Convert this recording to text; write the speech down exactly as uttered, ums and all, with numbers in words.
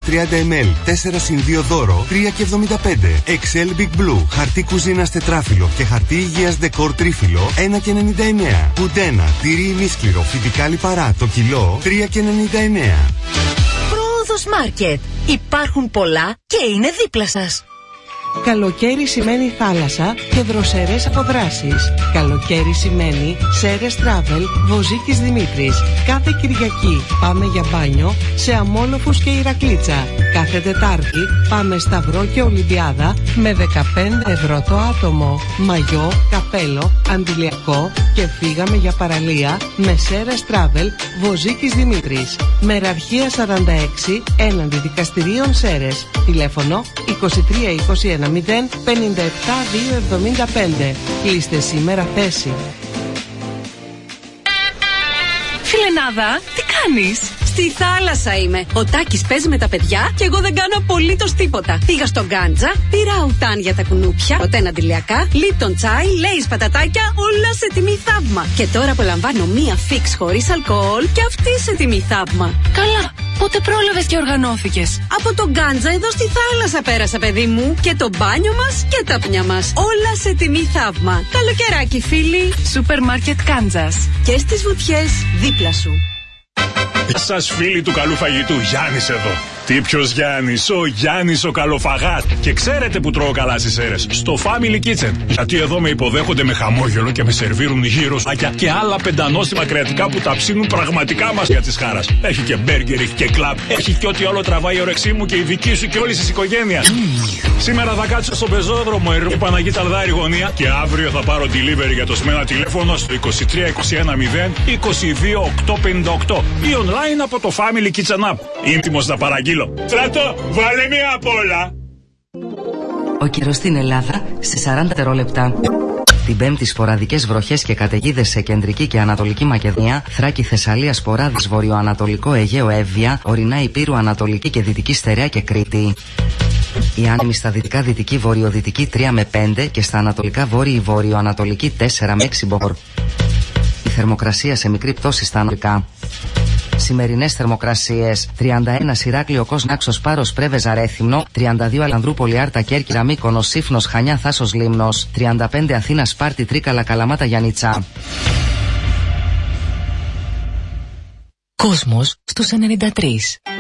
τριάντα μιλιλίτρων, τέσσερα συν δύο δώρο, τρία και εβδομήντα πέντε. Excel Big Blue, χαρτί κουζίνας τετράφυλλο και χαρτί υγείας δεκόρ τρίφυλλο, ένα και ενενήντα εννέα. Κουντένα, τυρί ημίσκληρο, φυτικά λιπαρά, το κιλό, τρία και ενενήντα εννέα. Πρόοδος Μάρκετ. Υπάρχουν πολλά και είναι δίπλα σας. Καλοκαίρι σημαίνει θάλασσα και δροσερές αποδράσεις. Καλοκαίρι σημαίνει Σέρες Travel, Βοζίκης Δημήτρης. Κάθε Κυριακή πάμε για μπάνιο σε Αμόλοφους και Ηρακλήτσα. Κάθε Τετάρτη πάμε Σταυρό και Ολυμπιάδα με δεκαπέντε ευρώ το άτομο. Μαγιό, καπέλο, αντιλιακό και φύγαμε για παραλία με Σέρες Travel, Βοζίκης Δημήτρης. Μεραρχία σαράντα έξι έναντι δικαστηρίων Σέρες. Τηλέφωνο είκοσι τρία είκοσι ένα μηδέν πενήντα επτά δύο εβδομήντα πέντε. Κλείστε σήμερα θέση. Φιλενάδα, τι κάνεις? Στη θάλασσα είμαι. Ο Τάκης παίζει με τα παιδιά και εγώ δεν κάνω απολύτως τίποτα. Πήγα στο Γκάντζα, πήρα ουτάν για τα κουνούπια, ποτέ αντιλιακά, λίπτον τσάι, λέις πατατάκια, όλα σε τιμή θαύμα. Και τώρα απολαμβάνω μία φίξ χωρίς αλκοόλ και αυτή σε τιμή θαύμα. Καλά, πότε πρόλαβες και οργανώθηκες? Από το Γκάντζα εδώ στη θάλασσα πέρασα, παιδί μου. Και το μπάνιο μας και τα πνιά μας. Όλα σε τιμή θαύμα. Καλοκαιράκι, φίλοι. Σούπερ μάρκετ Γκάντζας. Και στις βουτιές δίπλα σου. Σας φίλοι του καλού φαγητού, Γιάννης εδώ. Τι ποιος Γιάννης? Ο Γιάννης ο καλοφαγάς. Και ξέρετε που τρώω καλά στις Σέρρες? Στο Family Kitchen. Γιατί εδώ με υποδέχονται με χαμόγελο και με σερβίρουν γύρω σάκια και άλλα πεντανόστιμα κρεατικά που τα ψήνουν πραγματικά μας για της χάρας. Έχει και μπέργκερ, έχει και κλαμπ, έχει και ό,τι όλο τραβάει η όρεξή μου και η δική σου και όλης της οικογένειας. Mm. Σήμερα θα κάτσω στο πεζόδρομο η Παναγή Τσαλδάρη γωνία και αύριο θα πάρω delivery για το Σμένα τηλέφωνο στο είκοσι τρία είκοσι ένα μηδέν είκοσι δύο οκτακόσια πενήντα οκτώ ή online από το Family Kitchen App. Ήμτιμος να παραγγείλω. Στρατό, βάλε μία απ' όλα. Ο καιρός στην Ελλάδα σε σαράντα δευτερόλεπτα. Την Πέμπτη σποραδικές βροχές και καταιγίδες σε κεντρική και ανατολική Μακεδονία, Θράκη, Θεσσαλία, σποράδες βορειοανατολικό Αιγαίο, Εύβοια, ορεινά Υπήρου, ανατολική και δυτική Στερεά και Κρήτη. Οι άνεμοι στα δυτικά δυτική βορειοδυτική τρία με πέντε και στα ανατολικά βόρειη βορειοανατολική τέσσερα με έξι μπορ. Η θερμοκρασία σε μικρή πτώση στα ανατολικά. Σημερινές θερμοκρασίες: τριάντα ένα Ηράκλειο, Κος, Νάξος, Πάρος, Πρέβεζα, Ρέθυμνο, τριάντα δύο Αλανδρούπολη, Άρτα, Κέρκυρα, Μύκονος, Σύφνος, Χανιά, Θάσος, Λίμνος, τριάντα πέντε Αθήνα, Σπάρτη, Τρίκαλα, Καλαμάτα, Γιαννίτσα. Κόσμος στους ενενήντα τρία.